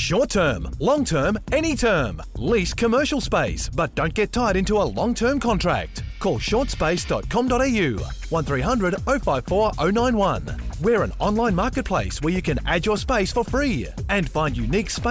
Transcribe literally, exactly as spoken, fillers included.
Short term, long term, any term. Lease commercial space, but don't get tied into a long-term contract. Call short space dot com dot a u, one three hundred oh five four oh nine one. We're an online marketplace where you can add your space for free and find unique space